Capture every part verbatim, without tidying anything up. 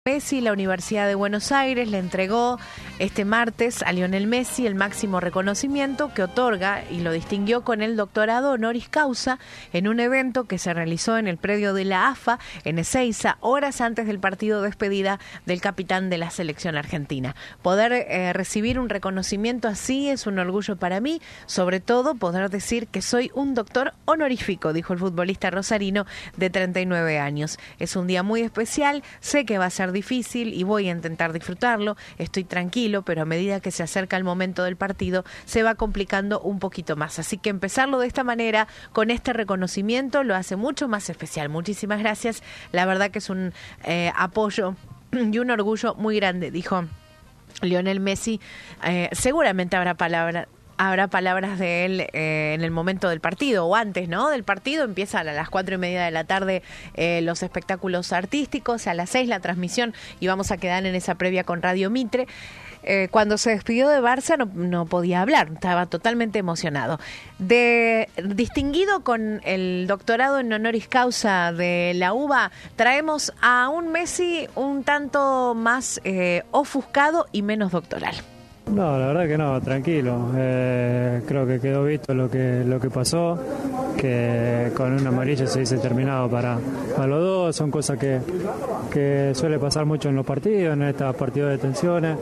Messi, la Universidad de Buenos Aires le entregó este martes a Lionel Messi el máximo reconocimiento que otorga y lo distinguió con el doctorado honoris causa en un evento que se realizó en el predio de la A F A en Ezeiza, horas antes del partido de despedida del capitán de la selección argentina. Poder eh, recibir un reconocimiento así es un orgullo para mí, sobre todo poder decir que soy un doctor honorífico, dijo el futbolista rosarino de treinta y nueve años. Es un día muy especial, sé que va a ser difícil y voy a intentar disfrutarlo, estoy tranquilo, pero a medida que se acerca el momento del partido se va complicando un poquito más, así que empezarlo de esta manera, con este reconocimiento, lo hace mucho más especial. Muchísimas gracias, la verdad que es un eh, apoyo y un orgullo muy grande, dijo Lionel Messi. Eh, seguramente habrá palabras Habrá palabras de él eh, en el momento del partido o antes, ¿no? Del partido empiezan a las cuatro y media de la tarde eh, los espectáculos artísticos, a las seis la transmisión y vamos a quedar en esa previa con Radio Mitre. Eh, cuando se despidió de Barça no, no podía hablar, estaba totalmente emocionado. De distinguido con el doctorado en honoris causa de la U B A, traemos a un Messi un tanto más eh, ofuscado y menos doctoral. No, la verdad que no, tranquilo. Eh, creo que quedó visto lo que lo que pasó, que con un amarillo se dice terminado para, para los dos. Son cosas que, que suele pasar mucho en los partidos, en estos partidos de tensiones.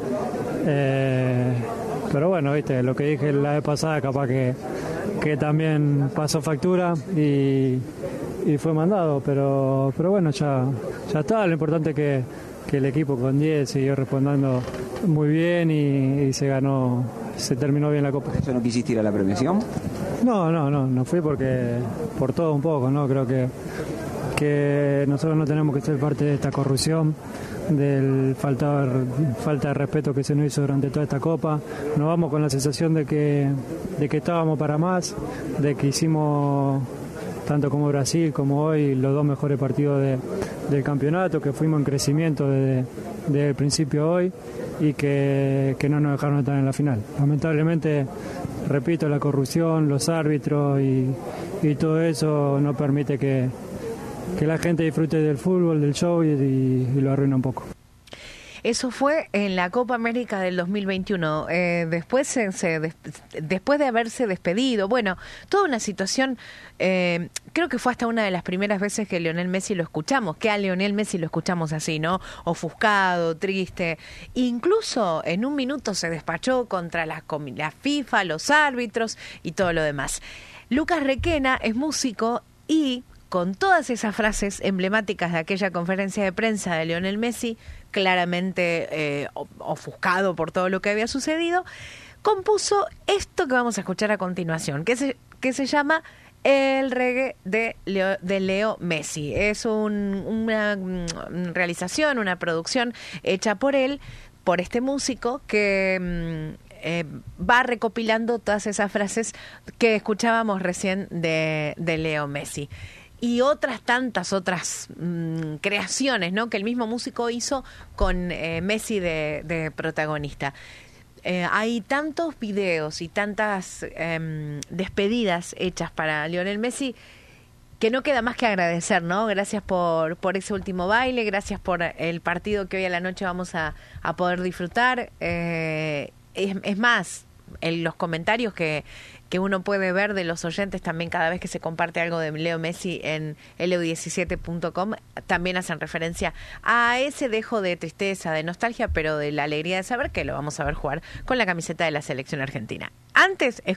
Eh, pero bueno, viste, lo que dije la vez pasada, capaz que, que también pasó factura y, y fue mandado. Pero, pero bueno, ya, ya está. Lo importante es que, que el equipo con diez siguió respondiendo muy bien y, y se ganó, se terminó bien la Copa. ¿Eso no quisiste ir a la premiación? No, no, no, no fui porque por todo un poco, ¿no? Creo que, que nosotros no tenemos que ser parte de esta corrupción, del falta, falta de respeto que se nos hizo durante toda esta Copa. Nos vamos con la sensación de que, de que estábamos para más, de que hicimos, tanto como Brasil como hoy, los dos mejores partidos de, del campeonato, que fuimos en crecimiento desde, desde el principio hoy y que, que no nos dejaron estar en la final. Lamentablemente, repito, la corrupción, los árbitros y, y todo eso no permite que, que la gente disfrute del fútbol, del show y, y, y lo arruina un poco. Eso fue en la Copa América del dos mil veintiuno. Eh, después, se, se des, después de haberse despedido, bueno, toda una situación, eh, creo que fue hasta una de las primeras veces que Lionel Messi lo escuchamos, que a Lionel Messi lo escuchamos así, ¿no? Ofuscado, triste. Incluso en un minuto se despachó contra la, la FIFA, los árbitros y todo lo demás. Lucas Requena es músico y con todas esas frases emblemáticas de aquella conferencia de prensa de Lionel Messi, claramente eh, ofuscado por todo lo que había sucedido, compuso esto que vamos a escuchar a continuación, que se, que se llama El Reggae de Leo, de Leo Messi. Es un, una realización, una producción hecha por él, por este músico que Eh, va recopilando todas esas frases que escuchábamos recién de, de Leo Messi. Y otras tantas otras mmm, creaciones, ¿no?, que el mismo músico hizo con eh, Messi de, de protagonista. Eh, hay tantos videos y tantas eh, despedidas hechas para Lionel Messi que no queda más que agradecer, ¿no? Gracias por, por ese último baile, gracias por el partido que hoy a la noche vamos a, a poder disfrutar. Eh, es, es más, en los comentarios que, que uno puede ver de los oyentes también cada vez que se comparte algo de Leo Messi en L U diecisiete punto com, también hacen referencia a ese dejo de tristeza, de nostalgia, pero de la alegría de saber que lo vamos a ver jugar con la camiseta de la selección argentina. Antes, escuchamos